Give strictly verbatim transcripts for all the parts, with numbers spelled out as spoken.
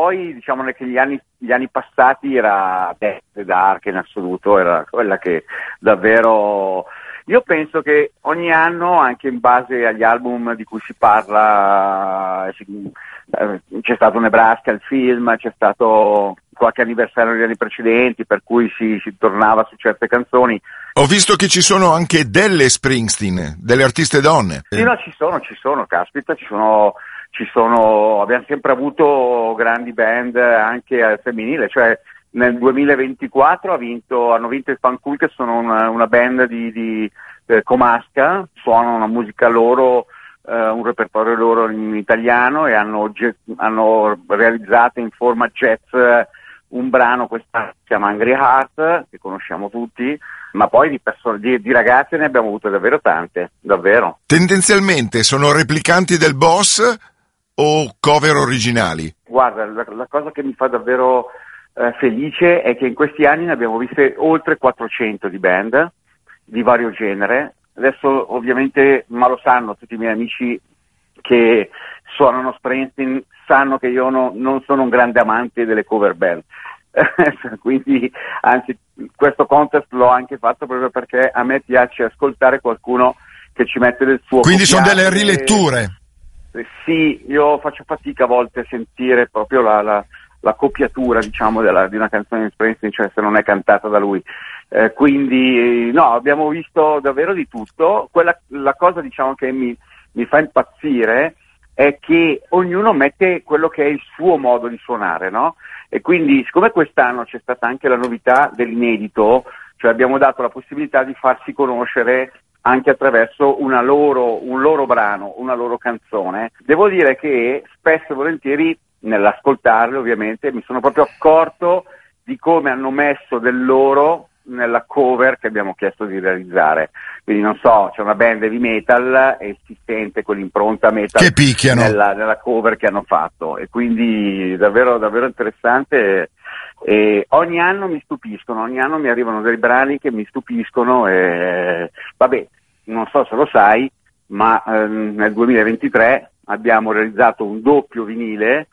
poi diciamo che gli anni, gli anni passati era Death Dark in assoluto, era quella che davvero... Io penso che ogni anno, anche in base agli album di cui si parla, c'è stato Nebraska, il film, c'è stato qualche anniversario degli anni precedenti, per cui si, si tornava su certe canzoni. Ho visto che ci sono anche delle Springsteen, delle artiste donne. Sì, no, ci sono, ci sono, caspita, ci sono, ci sono, abbiamo sempre avuto grandi band anche al femminile, cioè nel duemilaventiquattro ha vinto, hanno vinto i Fancool, che sono una, una band di, di eh, comasca, suonano una musica loro, eh, un repertorio loro in italiano, e hanno, hanno realizzato in forma jazz un brano, questa si chiama Angry Heart, che conosciamo tutti, ma poi di, perso- di, di ragazze ne abbiamo avute davvero tante, davvero. Tendenzialmente sono replicanti del Boss o cover originali? Guarda, la, la cosa che mi fa davvero Eh, felice è che in questi anni ne abbiamo viste oltre quattrocento di band di vario genere. Adesso ovviamente, ma lo sanno tutti i miei amici che suonano Springsteen, sanno che io no, non sono un grande amante delle cover band, quindi anzi questo contest l'ho anche fatto proprio perché a me piace ascoltare qualcuno che ci mette del suo. Quindi sono delle riletture? Eh, sì, io faccio fatica a volte a sentire proprio la, la la copiatura, diciamo, della, di una canzone di Springsteen, cioè se non è cantata da lui. Eh, quindi, no, abbiamo visto davvero di tutto. Quella, la cosa, diciamo, che mi, mi fa impazzire è che ognuno mette quello che è il suo modo di suonare, no? E quindi, siccome quest'anno c'è stata anche la novità dell'inedito, cioè abbiamo dato la possibilità di farsi conoscere anche attraverso una loro, un loro brano, una loro canzone, devo dire che spesso e volentieri, nell'ascoltarle ovviamente, mi sono proprio accorto di come hanno messo del loro nella cover che abbiamo chiesto di realizzare. Quindi non so, c'è una band heavy metal e si sente quell'impronta metal che picchiano nella, nella cover che hanno fatto, e quindi davvero davvero interessante. E ogni anno mi stupiscono, ogni anno mi arrivano dei brani che mi stupiscono, e vabbè, non so se lo sai, ma ehm, nel duemilaventitré abbiamo realizzato un doppio vinile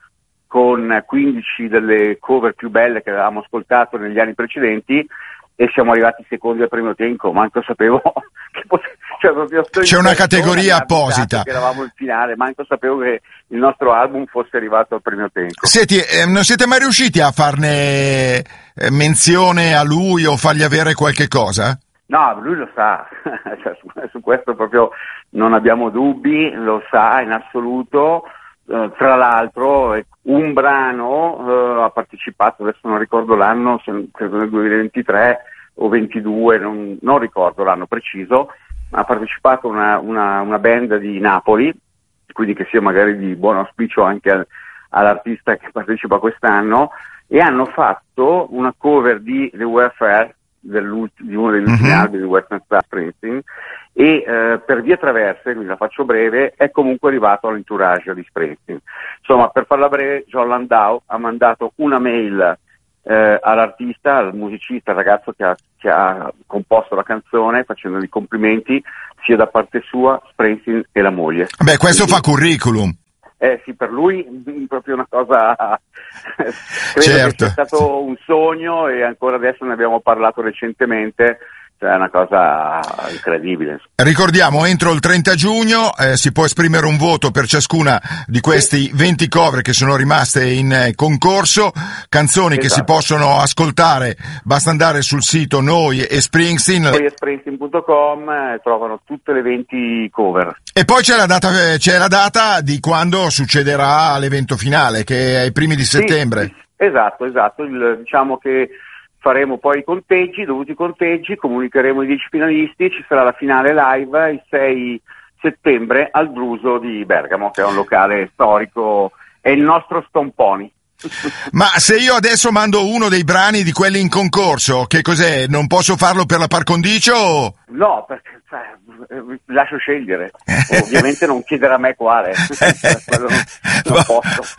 con quindici delle cover più belle che avevamo ascoltato negli anni precedenti, e siamo arrivati secondi al premio Tenco. Manco sapevo che pote- cioè, proprio c'è una categoria apposita, che eravamo in finale, manco sapevo che il nostro album fosse arrivato al premio Tenco. Senti, eh, non siete mai riusciti a farne eh, menzione a lui o fargli avere qualche cosa? No, lui lo sa, cioè, su, su questo proprio non abbiamo dubbi, lo sa in assoluto. Uh, tra l'altro un brano uh, ha partecipato, adesso non ricordo l'anno, se, credo nel duemilaventitré o ventidue, non, non ricordo l'anno preciso, ma ha partecipato una, una, una band di Napoli, quindi che sia magari di buon auspicio anche al, all'artista che partecipa quest'anno, e hanno fatto una cover di The Welfare, di uno degli ultimi mm-hmm. album di Western Star Springsteen, e eh, per vie traverse, quindi la faccio breve, è comunque arrivato all'entourage di Springsteen. Insomma, per farla breve, John Landau ha mandato una mail eh, all'artista, al musicista, al ragazzo che ha, che ha composto la canzone, facendogli complimenti sia da parte sua, Springsteen e la moglie. Beh, questo quindi, fa curriculum. Eh sì, per lui proprio una cosa, credo certo. che sia stato un sogno, e ancora adesso ne abbiamo parlato recentemente, cioè è una cosa incredibile. Ricordiamo, entro il trenta giugno eh, si può esprimere un voto per ciascuna di questi venti cover che sono rimaste in eh, concorso, canzoni esatto. che si possono ascoltare, basta andare sul sito Noi e Springsteen. Noi e Springsteen punto com eh, trovano tutte le venti cover. E poi c'è la data, c'è la data di quando succederà l'evento finale, che è ai primi di settembre. Sì, sì, esatto, esatto, il, diciamo che faremo poi i conteggi, dovuti conteggi, comunicheremo i dieci finalisti, ci sarà la finale live il sei settembre al Druso di Bergamo, che è un locale storico, è il nostro Stomponi. Ma se io adesso mando uno dei brani di quelli in concorso, che cos'è? Non posso farlo per la par condicio? No, perché cioè, lascio scegliere. Ovviamente non chiedere a me quale. Quello non, non posso.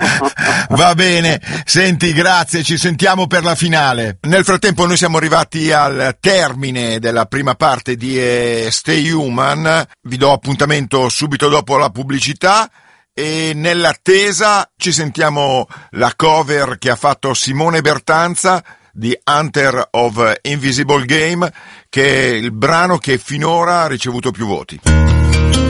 Va bene, senti, grazie, ci sentiamo per la finale. Nel frattempo noi siamo arrivati al termine della prima parte di eh, Stay Human. Vi do appuntamento subito dopo la pubblicità e nell'attesa ci sentiamo la cover che ha fatto Simone Bertanza di Hunter of Invisible Game, che è il brano che finora ha ricevuto più voti.